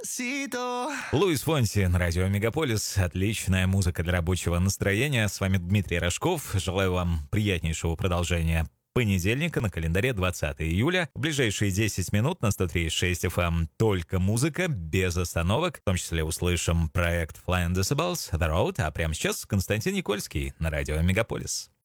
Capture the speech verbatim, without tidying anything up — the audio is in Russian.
Луис Фонси на радио Мегаполис. Отличная музыка для рабочего настроения. С вами Дмитрий Рожков. Желаю вам приятнейшего продолжения понедельника, на календаре двадцатое июля. В ближайшие десять минут на сто три и шесть эф эм только музыка, без остановок. В том числе услышим проект Flying Decibels, The Road. А прямо сейчас Константин Никольский на радио Мегаполис.